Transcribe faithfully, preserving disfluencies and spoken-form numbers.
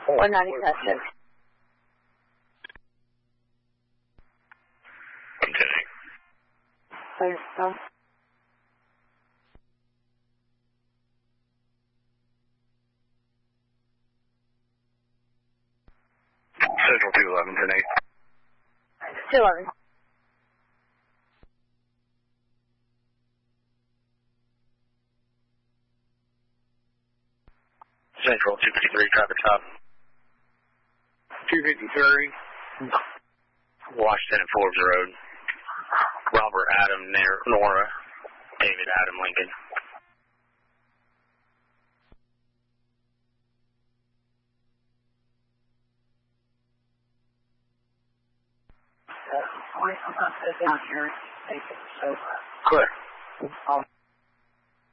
one ninety tested. Okay. Please, no. Central two eleven, ten eight. two eleven. Central two fifty-three, traffic stop. two fifty-three. Washington at Forbes Road. Robert Adam, Nora, David Adam Lincoln. Down here. Take it. So. Clear. Um,